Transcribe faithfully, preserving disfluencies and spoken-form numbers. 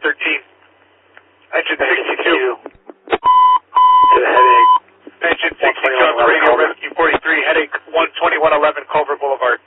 thirteen. Engine sixty-two. To the headache. Engine sixty-two on the radio, Rescue forty-three, headache one twenty-one eleven, Culver Boulevard.